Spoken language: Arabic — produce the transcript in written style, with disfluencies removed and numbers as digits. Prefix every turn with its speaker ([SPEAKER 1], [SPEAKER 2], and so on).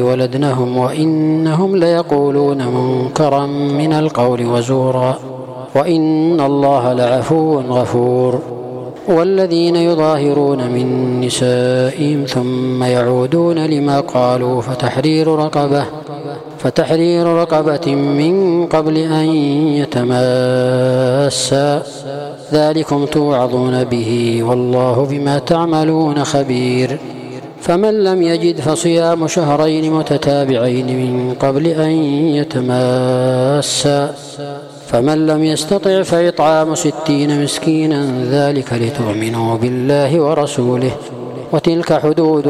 [SPEAKER 1] ولدنهم وإنهم ليقولون منكرا من القول وزورا وإن الله لعفو غفور. والذين يظاهرون من نسائهم ثم يعودون لما قالوا فتحرير رقبة من قبل أن يتماسا ذلكم توعظون به والله بما تعملون خبير. فمن لم يجد فصيام شهرين متتابعين من قبل أن يتماسا فمن لم يستطع فإطعام 60 مسكينا ذلك لتؤمنوا بالله ورسوله وتلك حدود